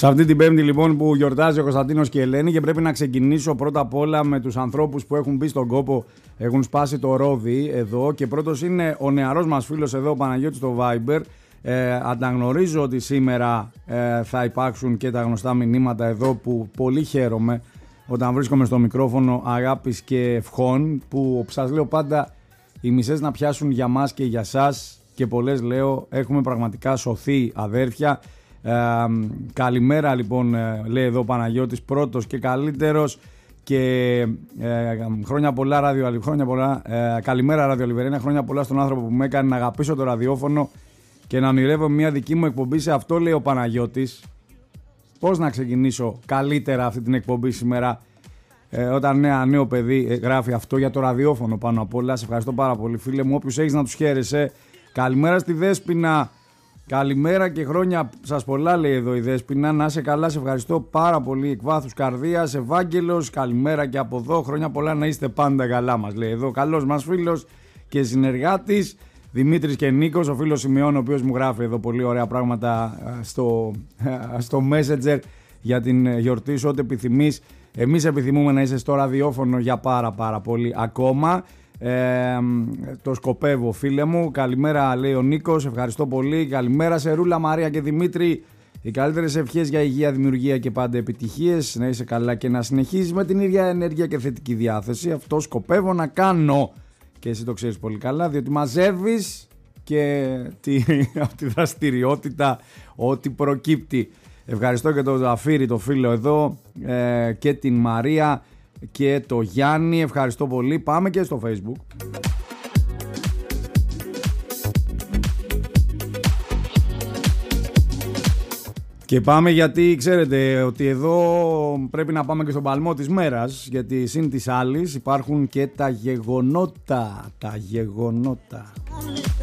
Σε αυτή την Πέμπτη λοιπόν που γιορτάζει ο Κωνσταντίνος και η Ελένη, και πρέπει να ξεκινήσω πρώτα απ' όλα με τους ανθρώπους που έχουν μπει στον κόπο, έχουν σπάσει το ρόδι εδώ, και πρώτος είναι ο νεαρός μας φίλος εδώ, ο Παναγιώτης στο Viber. Ανταγνωρίζω ότι σήμερα θα υπάρξουν και τα γνωστά μηνύματα εδώ, που πολύ χαίρομαι όταν βρίσκομαι στο μικρόφωνο αγάπης και ευχών, που σας λέω πάντα οι μισές να πιάσουν για μας και για σας, και πολλές λέω έχουμε πραγματικά σωθεί αδέρφια. Καλημέρα λοιπόν, λέει εδώ ο Παναγιώτης, πρώτος και καλύτερος, και χρόνια πολλά καλημέρα Ράδιο Λιβερένα, χρόνια πολλά στον άνθρωπο που με έκανε να αγαπήσω το ραδιόφωνο και να ονειρεύω μια δική μου εκπομπή σε αυτό, λέει ο Παναγιώτης. Πώς να ξεκινήσω καλύτερα αυτή την εκπομπή σήμερα, όταν ένα νέο παιδί γράφει αυτό για το ραδιόφωνο πάνω απ' όλα. Σε ευχαριστώ πάρα πολύ, φίλε μου, όποιους έχεις να τους χαίρεσαι. Καλημέρα στη Δέσποινα. Καλημέρα και χρόνια σας πολλά, λέει εδώ η Δέσποινα. Να είσαι καλά, σε ευχαριστώ πάρα πολύ εκ βάθους καρδίας. Ευάγγελος, καλημέρα και από εδώ. Χρόνια πολλά, να είστε πάντα καλά, μας λέει εδώ. Καλός μας φίλος και συνεργάτης Δημήτρης και Νίκος, ο φίλος Σημειών, ο οποίος μου γράφει εδώ πολύ ωραία πράγματα στο Messenger για την γιορτή σου, ό,τι επιθυμείς. Εμείς επιθυμούμε να είσαι στο ραδιόφωνο για πάρα πολύ ακόμα. Το σκοπεύω, φίλε μου. Καλημέρα, λέει ο Νίκος, ευχαριστώ πολύ. Καλημέρα σε Ρούλα, Μαρία και Δημήτρη. Οι καλύτερες ευχές για υγεία, δημιουργία και πάντα επιτυχίες. Να είσαι καλά και να συνεχίζεις με την ίδια ενέργεια και θετική διάθεση. Αυτό σκοπεύω να κάνω. Και εσύ το ξέρεις πολύ καλά, διότι μαζεύεις και από τη δραστηριότητα ό,τι προκύπτει. Ευχαριστώ και τον Ζαφύρη, το φίλο εδώ, και την Μαρία και το Γιάννη. Ευχαριστώ πολύ. Πάμε και στο Facebook. Και πάμε, γιατί ξέρετε ότι εδώ πρέπει να πάμε και στον παλμό της μέρας, γιατί συν της άλλης υπάρχουν και τα γεγονότα.